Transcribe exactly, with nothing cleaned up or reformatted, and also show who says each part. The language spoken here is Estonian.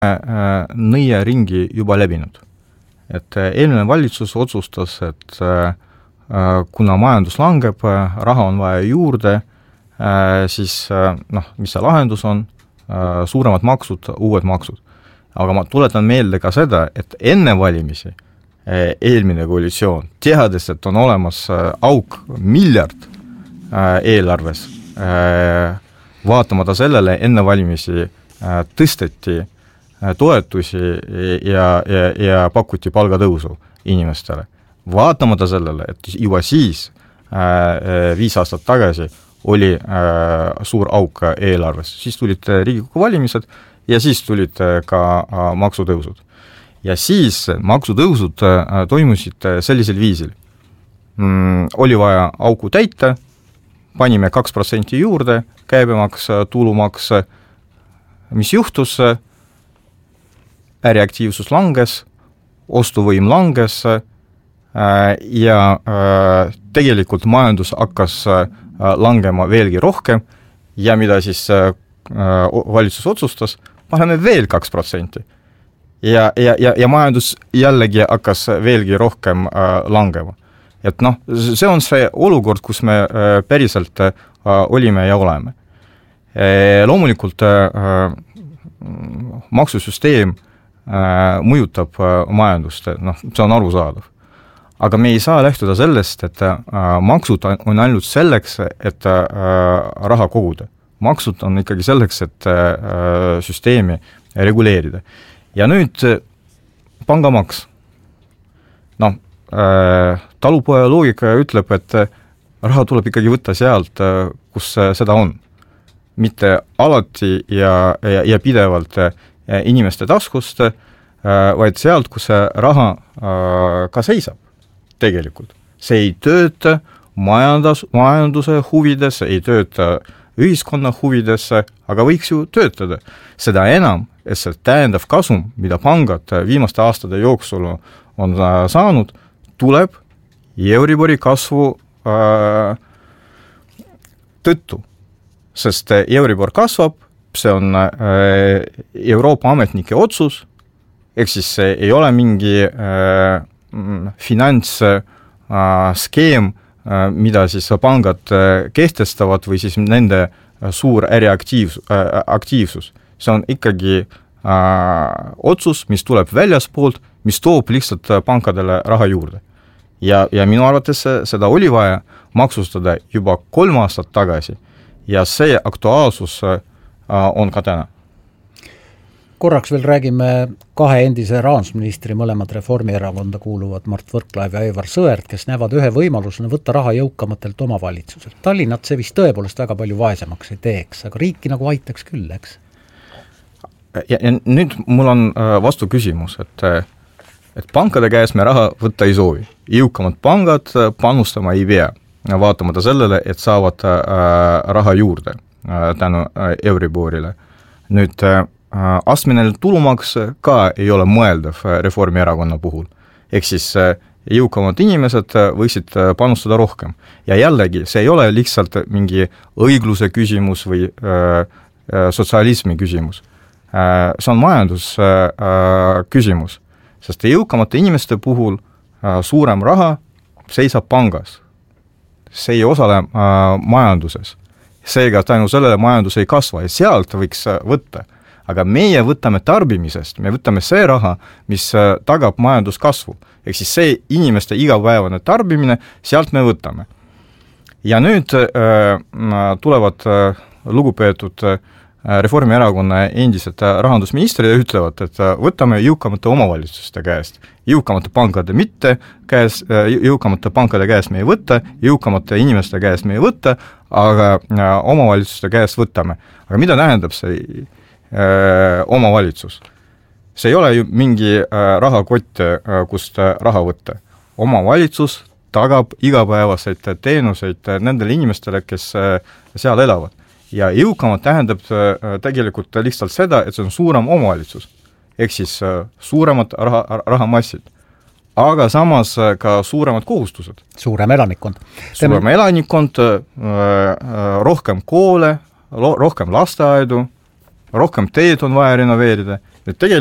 Speaker 1: nõiaringi juba läbinud. Et eelmine valitsus otsustas, et kuna majandus langeb, raha on vaja juurde, siis noh, mis see lahendus on, suuremad maksud, uued maksud. Aga ma tuletan meelde ka seda, et enne valimisi eelmine koalitsioon, teades, et on olemas auk miljard eelarves, vaatamata sellele enne valimisi tõsteti toetusi ja, ja, ja pakuti palgatõusu inimestele. Vaatamata sellele, et juba siis äh, viis aastat tagasi oli äh, suur auk eelarves. Siis tulid Riigikogu valimised ja siis tulid ka äh, maksutõusud. Ja siis maksutõusud äh, toimusid sellisel viisil. Mm, oli vaja auku täita, panime kaks protsenti juurde, käibemaks, tulumaks, mis juhtus, äriaktiivsus langes, ostuvõim langes ja tegelikult majandus hakkas langema veelgi rohkem ja mida siis valitsus otsustas, paneme veel kaks protsenti. Ja, ja, ja, ja majandus jällegi hakkas veelgi rohkem langema. Et noh, see on see olukord, kus me päriselt olime ja oleme. Loomulikult maksusüsteem mõjutab majandust, noh, see on arusaadav. Aga me ei saa lähtuda sellest, et maksud on ainult selleks, et raha koguda. Maksud on ikkagi selleks, et süsteemi reguleerida. Ja nüüd pangamaks. Noh, talupoja loogika ütleb, et raha tuleb ikkagi võtta sealt, kus seda on. Mitte alati ja, ja, ja pidevalt inimeste taskust, vaid sealt, kus see raha ka seisab tegelikult. See ei tööta majandus, majanduse huvides, ei tööta ühiskonna huvides, aga võiks ju töötada. Seda enam, et see täiendav kasum, mida pangad viimaste aastate jooksul on saanud, tuleb Euribori kasvu äh, tõttu. Sest Euribor kasvab, see on Euroopa ametnike otsus, ehk siis see ei ole mingi äh, finantsskeem, äh, mida siis pangad kehtestavad või siis nende suur äriaktiivsus, äh, aktiivsus. See on ikkagi äh, otsus, mis tuleb väljaspoolt, mis toob lihtsalt pankadele raha juurde. Ja, ja minu arvates seda oli vaja maksustada juba kolm aastat tagasi. Ja see aktuaalsus on ka täna.
Speaker 2: Korraks veel räägime kahe endise rahandusministri, mõlemad Reformierakonda kuuluvad Mart Võrklaev ja Aivar Sõerd, kes näevad ühe võimalusena võtta raha jõukamatelt omavalitsuselt. Tallinnat see vist tõepoolest väga palju vaesemaks ei teeks, aga riiki nagu aitaks küll, eks?
Speaker 1: Ja, ja nüüd mul on vastu küsimus, et, et pankade käes me raha võtta ei soovi. Jõukamad pangad panustama ei pea. Vaatamata sellele, et saavad äh, raha juurde äh, tänu äh, Euriborile. Nüüd äh, astmeneline tulumaks ka ei ole mõeldav Reformierakonna puhul. Ehk siis äh, jõukamad inimesed võisid panustada rohkem. Ja jällegi, see ei ole lihtsalt mingi õigluse küsimus või äh, sotsialismi küsimus. Äh, see on majandus äh, küsimus. Sest jõukamate inimeste puhul äh, suurem raha seisab pangas. See ei osale äh, majanduses. Seega tänu sellele majandus ei kasva ja sealt võiks võtta. Aga meie võtame tarbimisest, me võtame see raha, mis äh, tagab majanduskasvu. Ehk siis see inimeste igapäevane tarbimine, sealt me võtame. Ja nüüd äh, tulevad äh, lugupeetud äh, Reformierakonna endised rahandusministrid ja ütlevad, et võtame jõukamate omavalitsuste käest. Jõukamate pankade mitte käes, jõukamate pankade käes me ei võtta, jõukamate inimeste käes me ei võtta, aga omavalitsuste käest võtame. Aga mida tähendab see äh, omavalitsus? See ei ole ju mingi äh, rahakott, äh, kust raha võtta. Omavalitsus tagab igapäevaseid teenuseid nendele inimestele, kes äh, seal elavad. Ja jõukamad tähendab tegelikult lihtsalt seda, et see on suurem omavalitsus, ehk siis suuremad raha, rahamassid, aga samas ka suuremad kohustused.
Speaker 2: Suurem elanikkond.
Speaker 1: Suurem elanikkond, rohkem koole, rohkem lasteaedu, rohkem teed on vaja renoveerida, et tegelikult